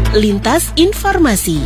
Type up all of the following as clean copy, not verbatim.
Lintas Informasi.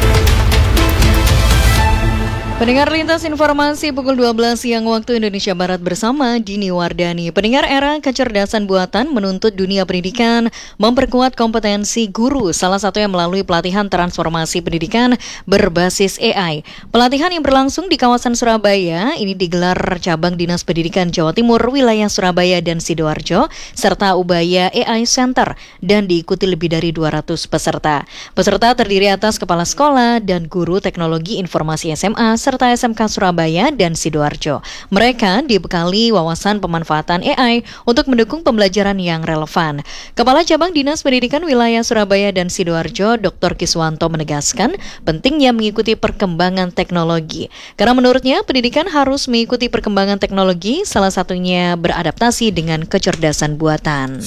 Pendengar Lintas Informasi pukul 12 siang waktu Indonesia Barat bersama Dini Wardani. Pendengar, era kecerdasan buatan menuntut dunia pendidikan memperkuat kompetensi guru, salah satunya melalui pelatihan transformasi pendidikan berbasis AI. Pelatihan yang berlangsung di kawasan Surabaya ini digelar cabang Dinas Pendidikan Jawa Timur wilayah Surabaya dan Sidoarjo serta Ubaya AI Center dan diikuti lebih dari 200 peserta. Peserta terdiri atas kepala sekolah dan guru teknologi informasi SMA serta SMK Surabaya dan Sidoarjo. Mereka dibekali wawasan pemanfaatan AI untuk mendukung pembelajaran yang relevan. Kepala Cabang Dinas Pendidikan Wilayah Surabaya dan Sidoarjo, Dr. Kiswanto menegaskan pentingnya mengikuti perkembangan teknologi. Karena menurutnya pendidikan harus mengikuti perkembangan teknologi, salah satunya beradaptasi dengan kecerdasan buatan.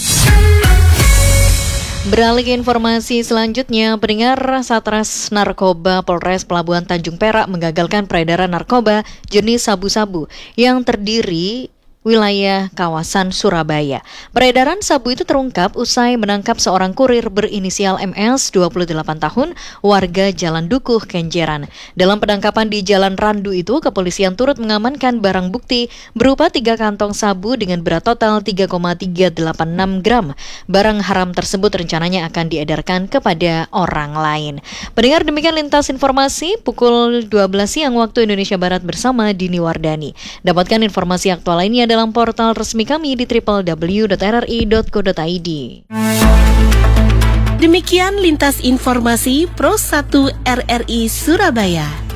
Beralih ke informasi selanjutnya, pendengar, Satres Narkoba Polres Pelabuhan Tanjung Perak menggagalkan peredaran narkoba jenis sabu-sabu yang terdiri wilayah kawasan Surabaya. Peredaran sabu itu terungkap usai menangkap seorang kurir berinisial MS, 28 tahun, warga Jalan Dukuh, Kenjeran. Dalam penangkapan di Jalan Randu itu, kepolisian turut mengamankan barang bukti berupa 3 kantong sabu dengan berat total 3,386 gram. Barang haram tersebut rencananya akan diedarkan kepada orang lain. Pendengar, demikian Lintas Informasi pukul 12 siang waktu Indonesia Barat bersama Dini Wardani. Dapatkan informasi aktual lainnya dalam portal resmi kami di www.rri.co.id. Demikian Lintas Informasi Pro 1 RRI Surabaya.